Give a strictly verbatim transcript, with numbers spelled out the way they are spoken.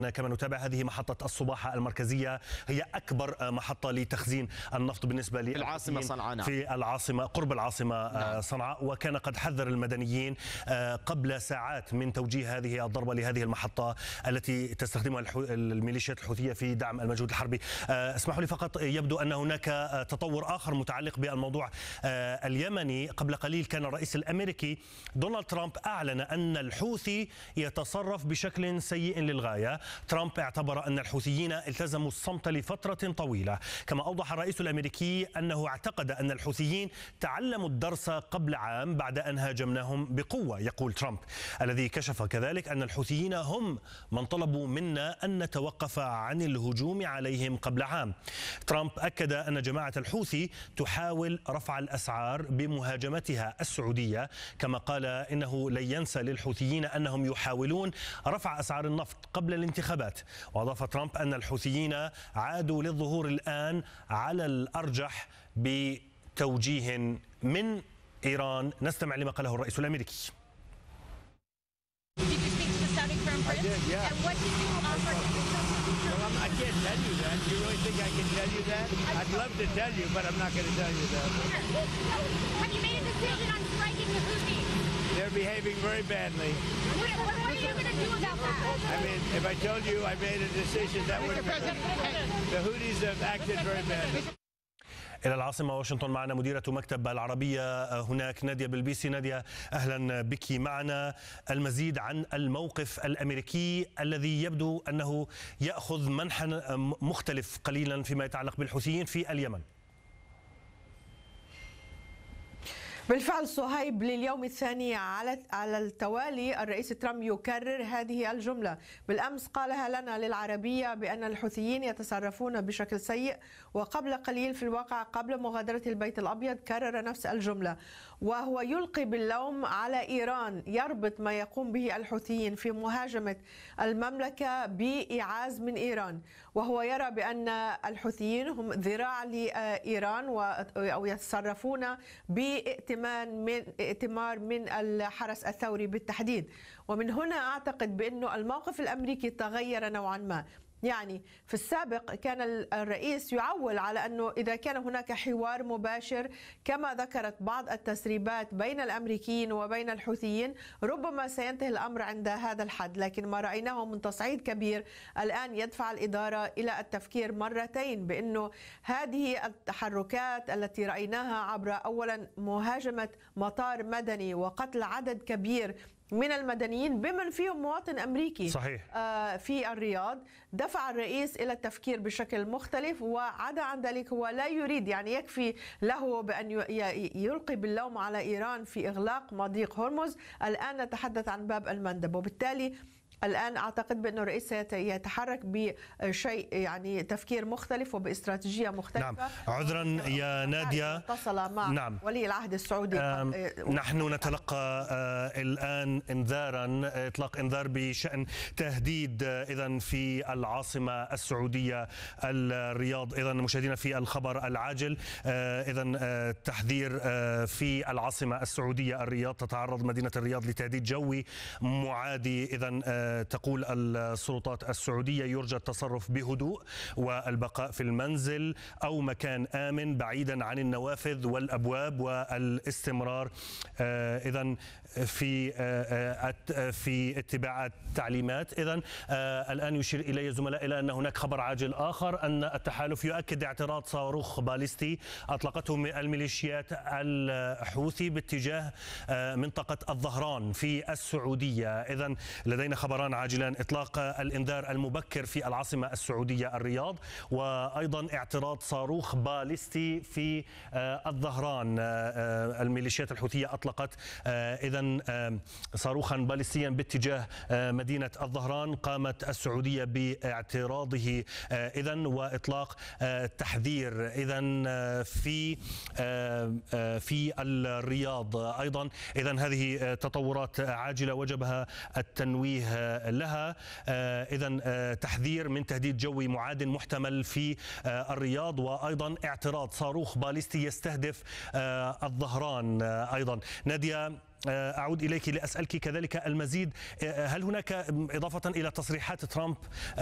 كما نتابع هذه محطة الصباحة المركزية، هي أكبر محطة لتخزين النفط بالنسبة للعاصمة صنعاء. نعم. في العاصمة قرب العاصمة نعم. صنعاء، وكان قد حذر المدنيين قبل ساعات من توجيه هذه الضربة لهذه المحطة التي تستخدمها الميليشيات الحوثية في دعم المجهود الحربي. اسمحوا لي فقط، يبدو أن هناك تطور آخر متعلق بالموضوع اليمني. قبل قليل كان الرئيس الأمريكي دونالد ترامب أعلن أن الحوثي يتصرف بشكل سيء للغاية. ترامب اعتبر أن الحوثيين التزموا الصمت لفترة طويلة، كما أوضح الرئيس الأمريكي أنه اعتقد أن الحوثيين تعلموا الدرس قبل عام بعد أن هاجمناهم بقوة. يقول ترامب الذي كشف كذلك أن الحوثيين هم من طلبوا منا أن نتوقف عن الهجوم عليهم قبل عام. ترامب أكد أن جماعة الحوثي تحاول رفع الأسعار بمهاجمتها السعودية، كما قال إنه لن ينسى للحوثيين أنهم يحاولون رفع أسعار النفط قبل الانتخابات. وأضاف ترامب أن الحوثيين عادوا للظهور الآن على الأرجح بتوجيه من إيران. نستمع لما قاله الرئيس الأمريكي. I did, yeah. And what did you offer? Well, I'm, I can't tell you that. Do you really think I can tell you that? I'd love to tell you, but I'm not going to tell you that. Have you made a decision on striking the Houthis? They're behaving very badly. What, what, what are you going to do about that? I mean, if I told you I made a decision, that would have... The Houthis have acted very badly. إلى العاصمة واشنطن معنا مديرة مكتب العربية هناك نادية بلبيسي. نادية، أهلا بك معنا. المزيد عن الموقف الأمريكي الذي يبدو أنه يأخذ منحى مختلف قليلا فيما يتعلق بالحوثيين في اليمن. بالفعل صهيب، لليوم الثاني على على التوالي الرئيس ترامب يكرر هذه الجملة. بالأمس قالها لنا للعربية بأن الحوثيين يتصرفون بشكل سيء، وقبل قليل في الواقع قبل مغادرة البيت الأبيض كرر نفس الجملة، وهو يلقي باللوم على إيران. يربط ما يقوم به الحوثيين في مهاجمة المملكة بإعاز من إيران، وهو يرى بأن الحوثيين هم ذراع لإيران أو يتصرفون بائتمان من ائتمار من الحرس الثوري بالتحديد. ومن هنا أعتقد بأنه الموقف الأمريكي تغير نوعا ما. يعني في السابق كان الرئيس يعول على أنه إذا كان هناك حوار مباشر كما ذكرت بعض التسريبات بين الأمريكيين وبين الحوثيين ربما سينتهي الأمر عند هذا الحد، لكن ما رأيناه من تصعيد كبير الآن يدفع الإدارة إلى التفكير مرتين بأنه هذه التحركات التي رأيناها عبر أولا مهاجمة مطار مدني وقتل عدد كبير من المدنيين بمن فيهم مواطن أمريكي صحيح. في الرياض، دفع الرئيس إلى التفكير بشكل مختلف. وعدا عن ذلك هو لا يريد، يعني يكفي له بأن يلقي باللوم على إيران في إغلاق مضيق هرمز، الآن نتحدث عن باب المندب. وبالتالي الآن أعتقد بأن الرئيس سيتحرك بشيء يعني تفكير مختلف وباستراتيجية مختلفة. نعم. عذرا يا نادية، اتصل مع نعم. ولي العهد السعودي. نحن نتلقى الآن انذارا، إطلاق انذار بشأن تهديد إذن في العاصمة السعودية الرياض. إذن مشاهدينا في الخبر العاجل، إذن تحذير في العاصمة السعودية الرياض، تتعرض مدينة الرياض لتهديد جوي معادي. إذن تقول السلطات السعودية يرجى التصرف بهدوء والبقاء في المنزل أو مكان آمن بعيدا عن النوافذ والأبواب، والاستمرار إذن في في اتباع التعليمات. إذن الآن يشير إلي زملاء إلى أن هناك خبر عاجل آخر، أن التحالف يؤكد اعتراض صاروخ باليستي أطلقته الميليشيات الحوثي باتجاه منطقة الظهران في السعودية. إذن لدينا خبران عاجلان: إطلاق الإنذار المبكر في العاصمة السعودية الرياض، وأيضا اعتراض صاروخ باليستي في الظهران. الميليشيات الحوثية أطلقت إذن صاروخا باليستيا باتجاه مدينة الظهران، قامت السعودية باعتراضه إذن وإطلاق تحذير إذن في في الرياض أيضا. إذن هذه تطورات عاجلة وجبها التنويه لها. إذن تحذير من تهديد جوي معاد محتمل في الرياض، وأيضا اعتراض صاروخ باليستي يستهدف الظهران أيضا. نادية، أعود إليك لأسألك كذلك المزيد. هل هناك إضافة إلى تصريحات ترامب